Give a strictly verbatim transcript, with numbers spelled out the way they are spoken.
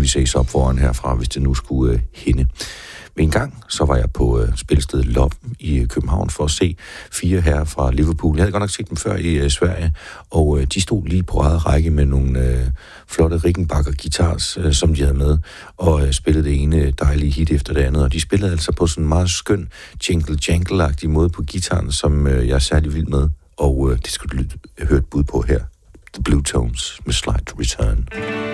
vi ses op foran herfra, hvis det nu skulle øh, hænde. Men en gang, så var jeg på øh, spilstedet Loppen i øh, København for at se fire herrer fra Liverpool. Jeg havde godt nok set dem før i øh, Sverige, og øh, de stod lige på eget række med nogle øh, flotte Rickenbacker guitars, øh, som de havde med, og øh, spillede det ene dejlige hit efter det andet. Og de spillede altså på sådan en meget skøn jingle-jangle-agtig måde på gitaren, som øh, jeg er særlig vild med, og øh, det skulle du høre et bud på her. The Blue Tones med Slide to Return.